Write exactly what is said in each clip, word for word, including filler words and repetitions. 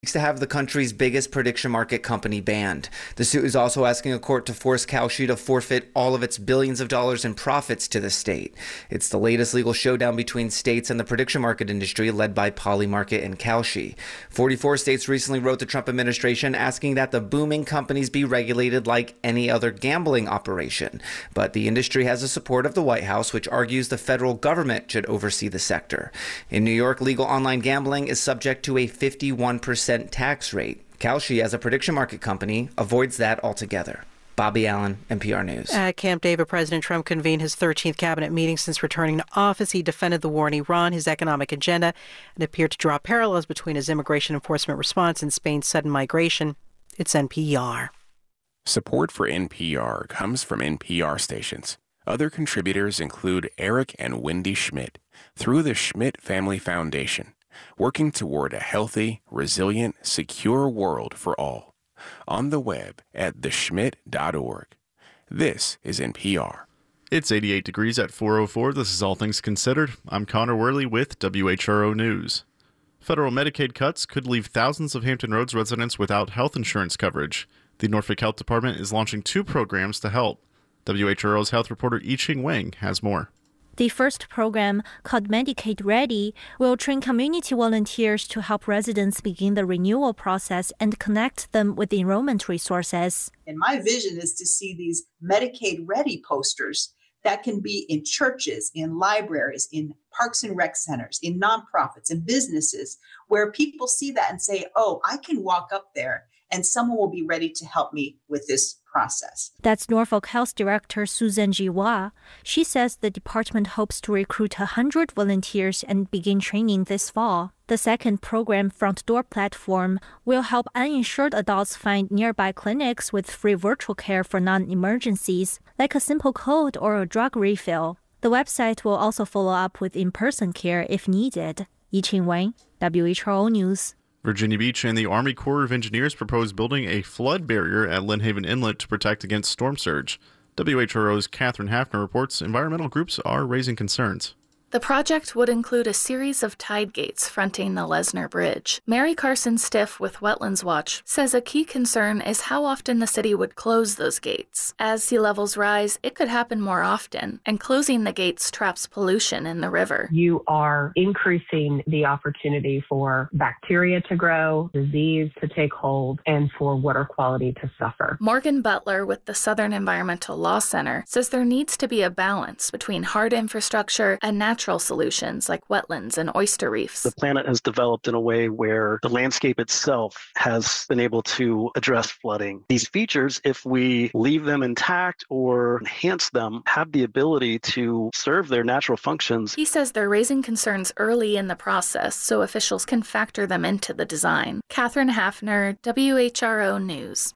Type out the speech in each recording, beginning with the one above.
to have the country's biggest prediction market company banned. The suit is also asking a court to force Kalshi to forfeit all of its billions of dollars in profits to the state. It's the latest legal showdown between states and the prediction market industry led by Polymarket and Kalshi. forty-four states recently wrote the Trump administration asking that the booming companies be regulated like any other gambling operation. But the industry has the support of the White House, which argues the federal government should oversee the sector. In New York, legal online gambling is subject to a fifty-one percent tax rate. Kalshi, as a prediction market company, avoids that altogether. Bobby Allen, N P R News. At Camp David, President Trump convened his thirteenth cabinet meeting since returning to office. He defended the war in Iran, his economic agenda, and appeared to draw parallels between his immigration enforcement response and Spain's sudden migration. It's N P R. Support for N P R comes from N P R stations. Other contributors include Eric and Wendy Schmidt through the Schmidt Family Foundation, working toward a healthy, resilient, secure world for all. On the web at the schmidt dot org. This is N P R. It's eighty-eight degrees at four oh four. This is All Things Considered. I'm Connor Worley with W H R O News. Federal Medicaid cuts could leave thousands of Hampton Roads residents without health insurance coverage. The Norfolk Health Department is launching two programs to help. W H R O's health reporter Yi-Ching Wang has more. The first program, called Medicaid Ready, will train community volunteers to help residents begin the renewal process and connect them with enrollment resources. And my vision is to see these Medicaid Ready posters that can be in churches, in libraries, in parks and rec centers, in nonprofits, in businesses, where people see that and say, oh, I can walk up there and someone will be ready to help me with this process. That's Norfolk Health Director Susan Jiwa. She says the department hopes to recruit one hundred volunteers and begin training this fall. The second program, Front Door Platform, will help uninsured adults find nearby clinics with free virtual care for non-emergencies, like a simple cold or a drug refill. The website will also follow up with in-person care if needed. Yi-Ching Wang, W H R O News. Virginia Beach and the Army Corps of Engineers propose building a flood barrier at Lynn Haven Inlet to protect against storm surge. W H R O's Catherine Hafner reports environmental groups are raising concerns. The project would include a series of tide gates fronting the Lesner Bridge. Mary Carson Stiff with Wetlands Watch says a key concern is how often the city would close those gates. As sea levels rise, it could happen more often, and closing the gates traps pollution in the river. You are increasing the opportunity for bacteria to grow, disease to take hold, and for water quality to suffer. Morgan Butler with the Southern Environmental Law Center says there needs to be a balance between hard infrastructure and natural solutions like wetlands and oyster reefs. The planet has developed in a way where the landscape itself has been able to address flooding. These features, if we leave them intact or enhance them, have the ability to serve their natural functions. He says they're raising concerns early in the process so officials can factor them into the design. Catherine Hafner, W H R O News.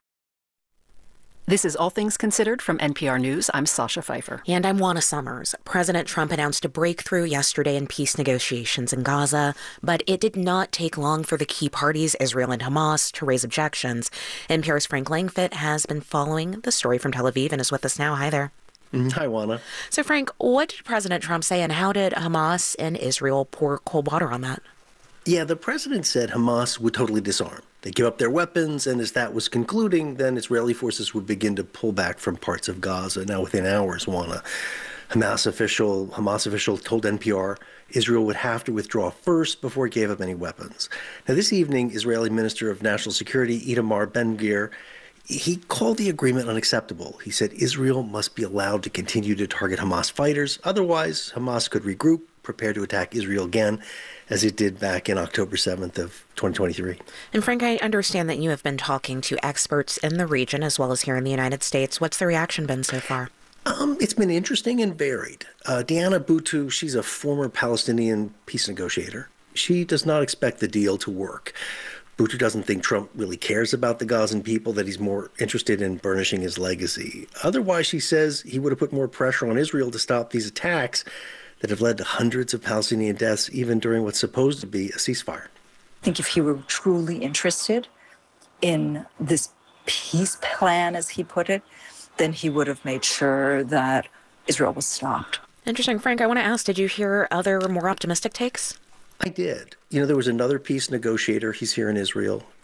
This is All Things Considered from N P R News. I'm Sasha Pfeiffer. And I'm Juana Summers. President Trump announced a breakthrough yesterday in peace negotiations in Gaza, but it did not take long for the key parties, Israel and Hamas, to raise objections. N P R's Frank Langfitt has been following the story from Tel Aviv and is with us now. Hi there. Hi, Juana. So, Frank, what did President Trump say, and how did Hamas and Israel pour cold water on that? Yeah, the president said Hamas would totally disarm. They give up their weapons, and as that was concluding, then Israeli forces would begin to pull back from parts of Gaza. Now, within hours, Juana, Hamas official, Hamas official told N P R Israel would have to withdraw first before it gave up any weapons. Now, this evening, Israeli Minister of National Security Itamar Ben-Gvir, he called the agreement unacceptable. He said Israel must be allowed to continue to target Hamas fighters. Otherwise, Hamas could regroup, prepare to attack Israel again, as it did back in October seventh of twenty twenty-three. And Frank, I understand that you have been talking to experts in the region as well as here in the United States. What's the reaction been so far? Um, it's been interesting and varied. Uh, Diana Boutou, she's a former Palestinian peace negotiator. She does not expect the deal to work. Boutou doesn't think Trump really cares about the Gazan people, that he's more interested in burnishing his legacy. Otherwise, she says he would have put more pressure on Israel to stop these attacks that have led to hundreds of Palestinian deaths, even during what's supposed to be a ceasefire. I think if he were truly interested in this peace plan, as he put it, then he would have made sure that Israel was stopped. Interesting. Frank, I want to ask, did you hear other more optimistic takes? I did. You know, there was another peace negotiator. He's here in Israel,